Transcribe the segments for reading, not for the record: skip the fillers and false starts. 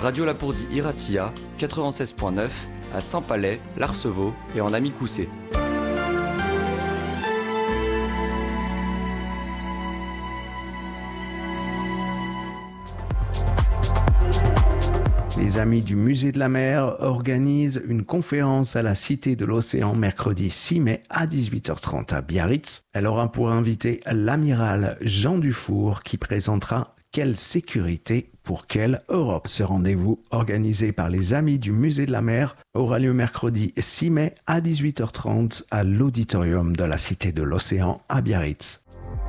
Radio Lapourdie Iratia, 96.9, à Saint-Palais, l'Arceveau et en Amicoussé. Les amis du Musée de la Mer organisent une conférence à la Cité de l'Océan mercredi 6 mai à 18h30 à Biarritz. Elle aura pour invité l'amiral Jean Dufour qui présentera Quelle sécurité pour quelle Europe. Ce rendez-vous organisé par les amis du Musée de la Mer aura lieu mercredi 6 mai à 18h30 à l'auditorium de la Cité de l'Océan à Biarritz.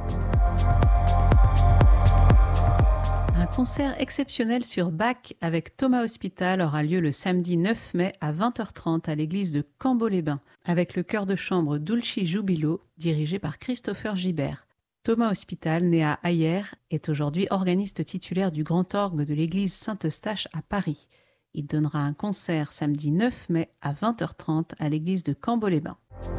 Un concert exceptionnel sur Bach avec Thomas Hospital aura lieu le samedi 9 mai à 20h30 à l'église de Cambo-les-Bains avec le chœur de chambre Dulci Jubilo dirigé par Christopher Gibert. Thomas Hospital, né à Ayer, est aujourd'hui organiste titulaire du grand orgue de l'église Saint-Eustache à Paris. Il donnera un concert samedi 9 mai à 20h30 à l'église de Cambo-les-Bains.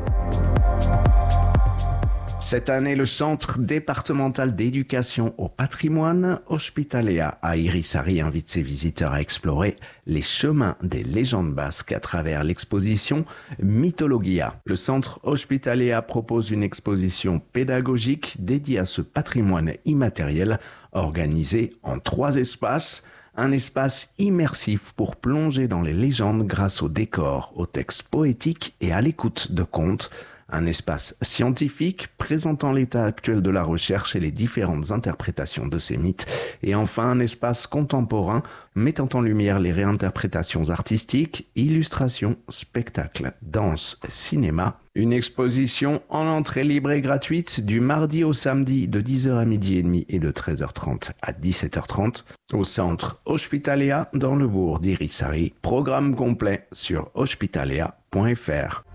Cette année, le Centre départemental d'éducation au patrimoine Hospitaléa à Irisari invite ses visiteurs à explorer les chemins des légendes basques à travers l'exposition Mythologia. Le Centre Hospitaléa propose une exposition pédagogique dédiée à ce patrimoine immatériel organisé en 3 espaces. Un espace immersif pour plonger dans les légendes grâce aux décors, aux textes poétiques et à l'écoute de contes. Un espace scientifique présentant l'état actuel de la recherche et les différentes interprétations de ces mythes. Et enfin, un espace contemporain mettant en lumière les réinterprétations artistiques, illustrations, spectacles, danse, cinéma. Une exposition en entrée libre et gratuite du mardi au samedi de 10h à midi et demi et de 13h30 à 17h30 au centre Hospitaléa dans le bourg d'Irisari. Programme complet sur hospitaléa.fr.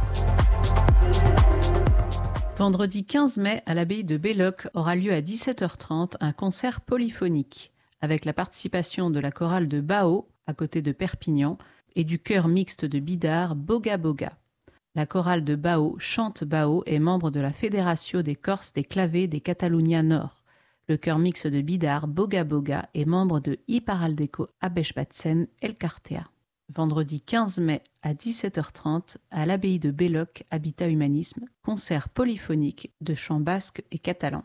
Vendredi 15 mai, à l'abbaye de Belloc aura lieu à 17h30 un concert polyphonique avec la participation de la chorale de Bao, à côté de Perpignan, et du chœur mixte de Bidart Boga Boga. La chorale de Bao, Chante Bao, est membre de la Fédération des Corses des Clavers des Catalunya Nord. Le chœur mixte de Bidart Boga Boga est membre de Iparaldeco Abesbatzen Elkartea. Vendredi 15 mai à 17h30 à l'abbaye de Belloc, Habitat Humanisme, concert polyphonique de chants basques et catalans.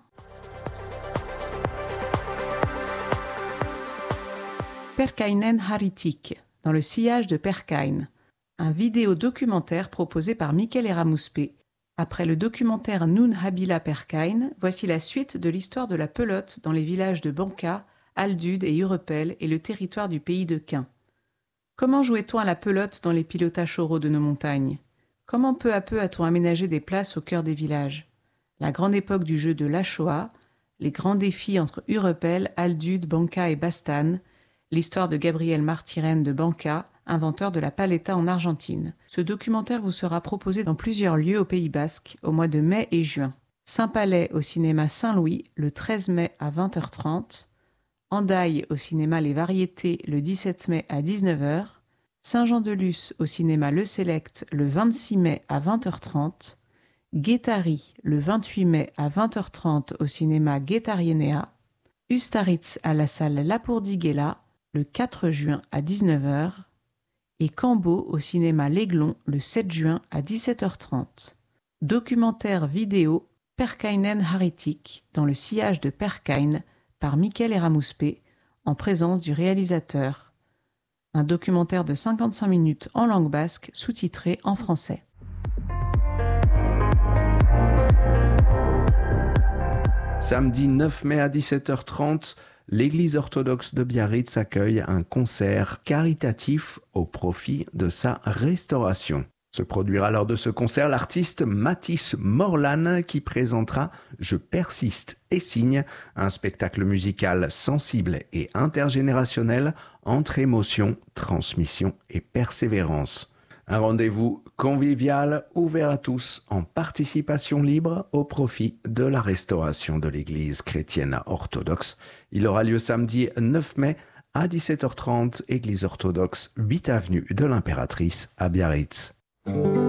Perkainen Haritik, dans le sillage de Perkain, un vidéo-documentaire proposé par Mikel Eramouspe. Après le documentaire Nun Habila Perkain, voici la suite de l'histoire de la pelote dans les villages de Banca, Aldud et Urepel et le territoire du pays de Quin. Comment jouait-on à la pelote dans les pilotages choraux de nos montagnes? Comment peu à peu a-t-on aménagé des places au cœur des villages? La grande époque du jeu de la Shoah, les grands défis entre Urepel, Aldud, Banca et Bastane, l'histoire de Gabriel Martirén de Banca, inventeur de la paleta en Argentine. Ce documentaire vous sera proposé dans plusieurs lieux au Pays Basque au mois de mai et juin. Saint-Palais au cinéma Saint-Louis le 13 mai à 20h30, Hendaye au cinéma Les Variétés le 17 mai à 19h, Saint-Jean-de-Luz au cinéma Le Select le 26 mai à 20h30, Guétari le 28 mai à 20h30 au cinéma Guétarienea, Ustaritz à la salle Lapourdie-Guéla le 4 juin à 19h et Cambo au cinéma L'Aiglon le 7 juin à 17h30. Documentaire vidéo Perkainen Haritik dans le sillage de Perkain par Mikel Eramouspe en présence du réalisateur. Un documentaire de 55 minutes en langue basque sous-titré en français. Samedi 9 mai à 17h30, l'Église orthodoxe de Biarritz accueille un concert caritatif au profit de sa restauration. Se produira lors de ce concert l'artiste Mathis Morlan qui présentera Je persiste et signe, un spectacle musical sensible et intergénérationnel entre émotion, transmission et persévérance. Un rendez-vous convivial ouvert à tous en participation libre au profit de la restauration de l'Église chrétienne orthodoxe. Il aura lieu samedi 9 mai à 17h30, Église orthodoxe 8 avenue de l'Impératrice à Biarritz.